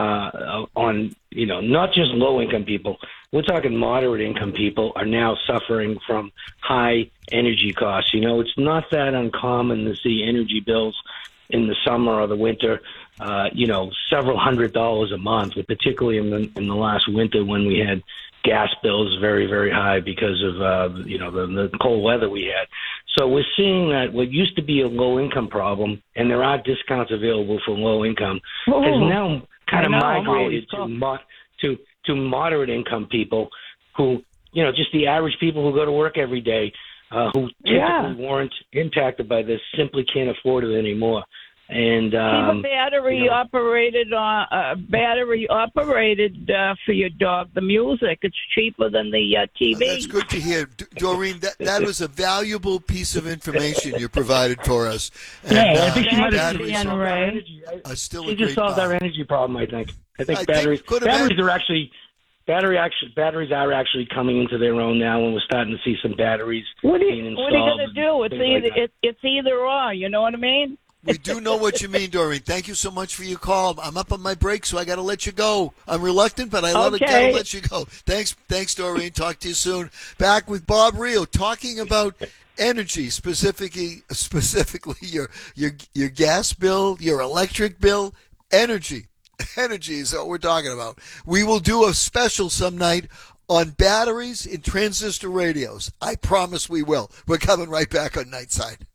uh, on, you know, not just low-income people. We're talking moderate-income people are now suffering from high energy costs. You know, it's not that uncommon to see energy bills in the summer or the winter, uh, you know, several hundred dollars a month, but particularly in the, in the last winter when we had gas bills very, very high because of, uh, you know, the, the cold weather we had. So we're seeing that what used to be a low-income problem, and there are discounts available for low-income, has Oh, now kind I of know, I'm always migrated to, talking. mo- to to moderate-income people who, you know, just the average people who go to work every day, uh, who typically Yeah. weren't impacted by this, simply can't afford it anymore. And um, Keep a battery you know, operated on uh, battery operated uh, for your dog. The music, it's cheaper than the uh, T V. That's good to hear, D- Doreen. That that was a valuable piece of information you provided for us. And, yeah, I uh, think she might have batteries just solved are- our energy. are still She a just great solved buy. our energy problem. I think. I think I think batteries could have batteries been- are actually battery actually batteries are actually coming into their own now, and we're starting to see some batteries What are being you, installed. what are you going to do? and It's things like either that. it, it's either or. You know what I mean? We do know what you mean, Doreen. Thank you so much for your call. I'm up on my break, so I got to let you go. I'm reluctant, but I love it. Got Okay. to let you go. Thanks, thanks, Doreen. Talk to you soon. Back with Bob Rio, talking about energy, specifically, specifically your your your gas bill, your electric bill, energy. Energy is what we're talking about. We will do a special some night on batteries in transistor radios. I promise we will. We're coming right back on Nightside.